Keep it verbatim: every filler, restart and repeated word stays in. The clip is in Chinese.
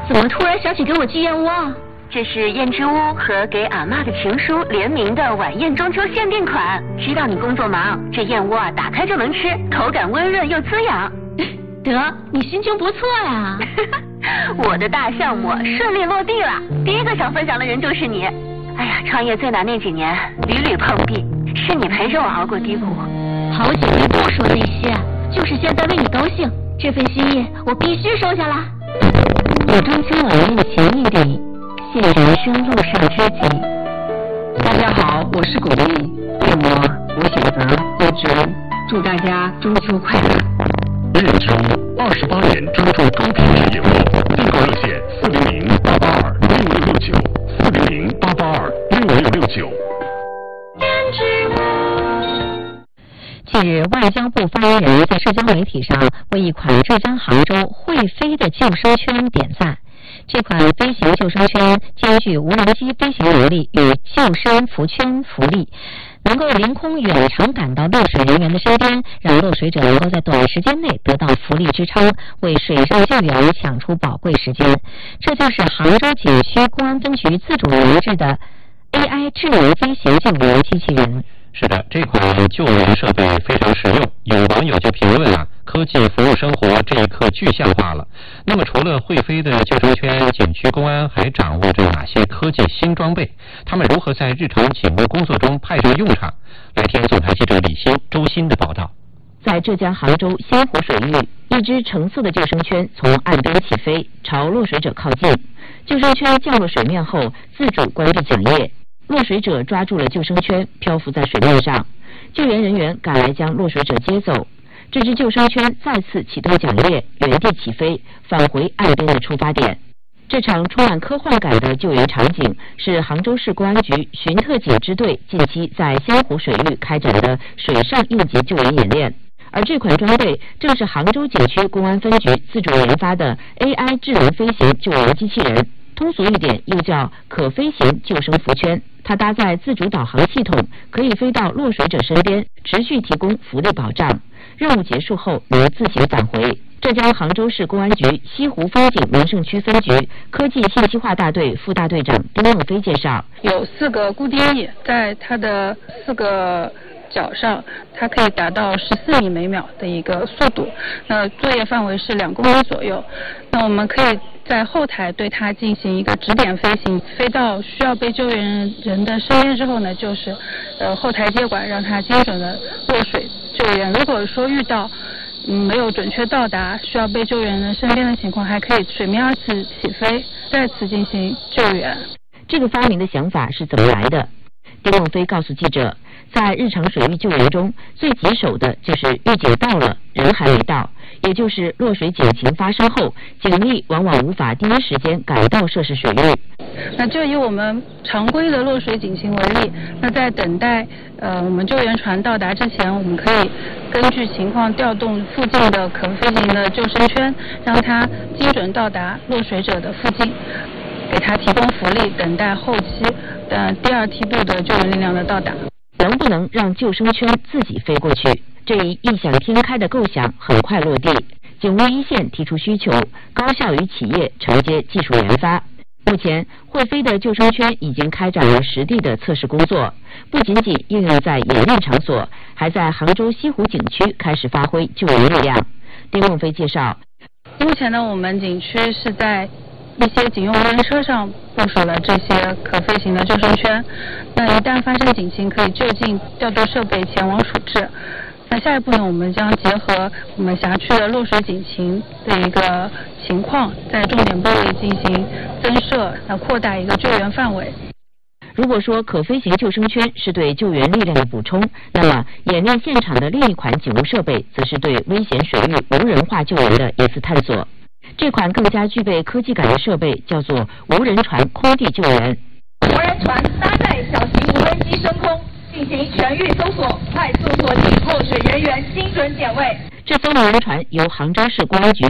怎么突然想起给我寄燕窝啊？ 这是燕之屋和给阿嬷的情书联名的晚宴中秋限定款。知道你工作忙，这燕窝啊打开就能吃，口感温润又滋养。 得，你心情不错呀。 我的大项目顺利落地了，第一个想分享的人就是你。哎呀，创业最难那几年，屡屡碰壁，是你陪着我熬过低谷。 好姐妹不说那些，就是现在为你高兴。这份心意我必须收下啦。 有中秋晚宴情谊里，现人生路上知己。 大家好，我是巩俐，愿我我选择我只祝大家中秋快乐。 燕之屋二十八年专注高品质燕窝，订购热线四零零八八二六六六九四零零八八二六六六九。 近日，外交部发言人在社交媒体上为一款浙江杭州会飞的救生圈点赞。这款飞行救生圈兼具无人机飞行能力与救生浮圈浮力，能够凌空远程赶到落水人员的身边，让落水者能够在短时间内得到浮力支撑，为水上救援抢出宝贵时间。这就是杭州景区公安分局自主研制的 A I 智能飞行救援机器人。 是的，这款救援设备非常实用，有网友就评论啊，科技服务生活这一刻具象化了。那么除了会飞的救生圈，景区公安还掌握着哪些科技新装备？他们如何在日常警务工作中派上用场？来听总台记者李欣、周鑫的报道。 在浙江杭州仙湖水域，一只橙色的救生圈从岸边起飞，朝落水者靠近。救生圈降落水面后，自主关闭桨叶。落水者抓住了救生圈，漂浮在水面上。救援人员赶来将落水者接走。这只救生圈再次启动桨叶，原地起飞，返回岸边的出发点。这场充满科幻感的救援场景是杭州市公安局巡特警支队近期在仙湖水域开展的水上应急救援演练。而这款装备正是杭州景区公安分局自主研发的 A I 智能飞行救援机器人，通俗一点又叫可飞行救生浮圈。它搭载自主导航系统，可以飞到落水者身边，持续提供浮力保障。任务结束后能自行返回。浙江杭州市公安局西湖风景名胜区分局科技信息化大队副大队长丁梦飞介绍， 有四个固定翼，在它的四个脚上，它可以达到十四米每秒的一个速度，那作业范围是两公里左右。那我们可以在后台对它进行一个指点飞行，飞到需要被救援人的身边之后呢，就是呃后台接管，让它精准的落水救援。如果说遇到嗯没有准确到达需要被救援人身边的情况，还可以水面二次起飞，再次进行救援。 这个发明的想法是怎么来的？丁梦飞告诉记者，在日常水域救援中，最棘手的就是预警到了，人还没到，也就是落水警情发生后，警力往往无法第一时间赶到涉事水域。 那就以我们常规的落水警情为例，那在等待呃我们救援船到达之前，我们可以根据情况调动附近的可飞行的救生圈，让它精准到达落水者的附近，给他提供浮力，等待后期呃第二梯度的救援力量的到达。 能不能让救生圈自己飞过去？这一异想天开的构想很快落地。警务一线提出需求，高校与企业承接技术研发。目前，会飞的救生圈已经开展了实地的测试工作，不仅仅应用在演练场所，还在杭州西湖景区开始发挥救援力量。丁梦飞介绍， 目前呢，我们景区是在一些警用无人车上部署了这些可飞行的救生圈，那一旦发生警情，可以就近调度设备前往处置。那下一步呢，我们将结合我们辖区的落水警情的一个情况，在重点部位进行增设，那扩大一个救援范围。 如果说可飞行救生圈是对救援力量的补充，那么演练现场的另一款警务设备，则是对危险水域无人化救援的一次探索。这款更加具备科技感的设备叫做无人船空地救援。 无人船搭载小型无人机升空，进行全域搜索，快速锁定落水人员，精准点位。 这艘无人船由杭州市公安局